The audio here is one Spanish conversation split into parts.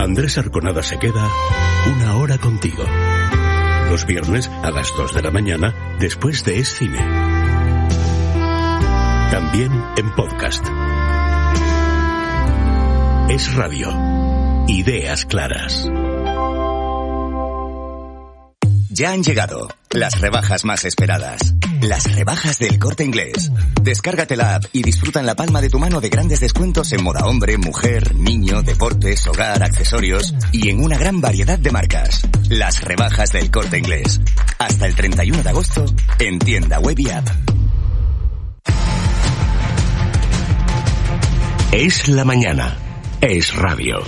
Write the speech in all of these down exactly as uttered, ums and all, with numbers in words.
Andrés Arconada se queda una hora contigo. Los viernes a las dos de la mañana, después de Es Cine. También en podcast. Es Radio. Ideas claras. Ya han llegado las rebajas más esperadas. Las rebajas del Corte Inglés. Descárgate la app y disfruta en la palma de tu mano de grandes descuentos en moda hombre, mujer, niño, deportes, hogar, accesorios y en una gran variedad de marcas. Las rebajas del Corte Inglés. Hasta el treinta y uno de agosto en tienda web y app. Es la mañana. Es Radio.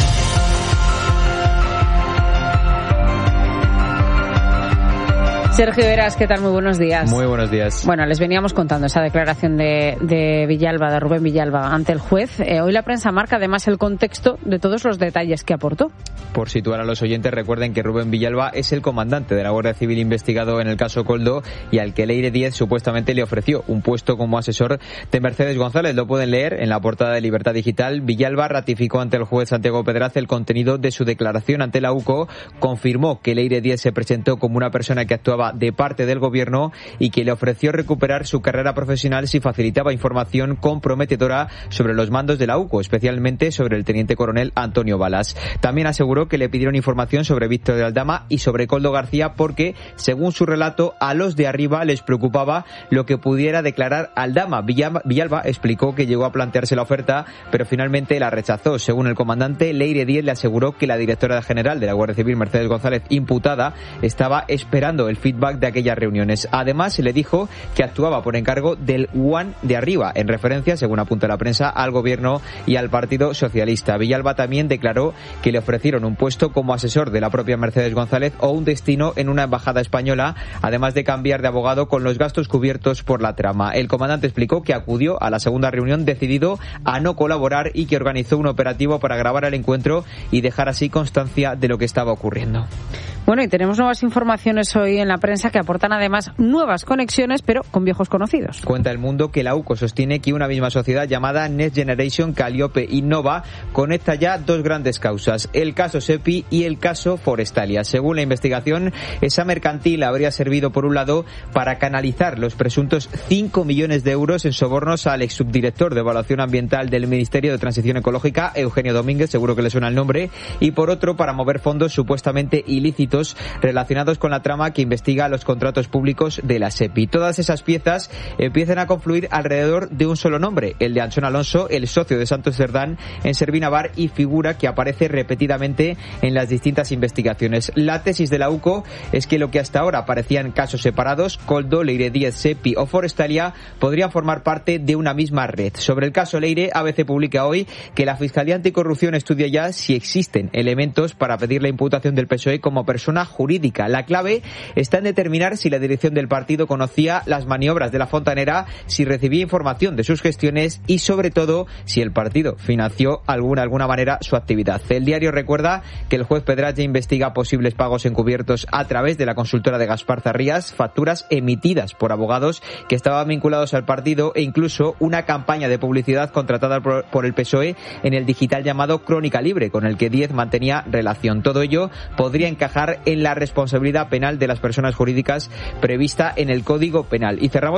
Sergio Heras, ¿qué tal? Muy buenos días. Muy buenos días. Bueno, les veníamos contando esa declaración de, de Villalba, de Rubén Villalba, ante el juez. Eh, hoy la prensa marca además el contexto de todos los detalles que aportó. Por situar a los oyentes, recuerden que Rubén Villalba es el comandante de la Guardia Civil investigado en el caso Koldo y al que Leire Díez supuestamente le ofreció un puesto como asesor de Mercedes González. Lo pueden leer en la portada de Libertad Digital. Villalba ratificó ante el juez Santiago Pedraz el contenido de su declaración ante la U C O, confirmó que Leire Díez se presentó como una persona que actuaba de parte del gobierno y que le ofreció recuperar su carrera profesional si facilitaba información comprometedora sobre los mandos de la U C O, especialmente sobre el teniente coronel Antonio Balas. También aseguró que le pidieron información sobre Víctor de Aldama y sobre Koldo García porque, según su relato, a los de arriba les preocupaba lo que pudiera declarar Aldama. Villalba, Villalba explicó que llegó a plantearse la oferta, pero finalmente la rechazó. Según el comandante, Leire Díez le aseguró que la directora general de la Guardia Civil, Mercedes González, imputada, estaba esperando el feedback de aquellas reuniones. Además, le dijo que actuaba por encargo del One de arriba, en referencia, según apunta la prensa, al gobierno y al Partido Socialista. Villalba también declaró que le ofrecieron un puesto como asesor de la propia Mercedes González o un destino en una embajada española, además de cambiar de abogado con los gastos cubiertos por la trama. El comandante explicó que acudió a la segunda reunión decidido a no colaborar y que organizó un operativo para grabar el encuentro y dejar así constancia de lo que estaba ocurriendo. Bueno, y tenemos nuevas informaciones hoy en la prensa que aportan además nuevas conexiones, pero con viejos conocidos. Cuenta El Mundo que la U C O sostiene que una misma sociedad llamada Next Generation Calliope Innova conecta ya dos grandes causas, el caso SEPI y el caso Forestalia. Según la investigación, esa mercantil habría servido, por un lado, para canalizar los presuntos cinco millones de euros en sobornos al ex subdirector de Evaluación Ambiental del Ministerio de Transición Ecológica, Eugenio Domínguez, seguro que le suena el nombre, y por otro, para mover fondos supuestamente ilícitos relacionados con la trama que investiga los contratos públicos de la SEPI. Todas esas piezas empiezan a confluir alrededor de un solo nombre, el de Anchón Alonso, el socio de Santos Cerdán en Servinavar y figura que aparece repetidamente en las distintas investigaciones. La tesis de la U C O es que lo que hasta ahora parecían casos separados, Koldo, Leire Díez, SEPI o Forestalia, podrían formar parte de una misma red. Sobre el caso Leire, A B C publica hoy que la Fiscalía Anticorrupción estudia ya si existen elementos para pedir la imputación del P S O E como persona jurídica. La clave está en determinar si la dirección del partido conocía las maniobras de la Fontanera, si recibía información de sus gestiones y, sobre todo, si el partido financió de alguna, alguna manera su actividad. El diario recuerda que el juez Pedraz ya investiga posibles pagos encubiertos a través de la consultora de Gaspar Zarrías, facturas emitidas por abogados que estaban vinculados al partido e incluso una campaña de publicidad contratada por, por el P S O E en el digital llamado Crónica Libre, con el que Díez mantenía relación. Todo ello podría encajar en la responsabilidad penal de las personas jurídicas prevista en el Código Penal. Y cerramos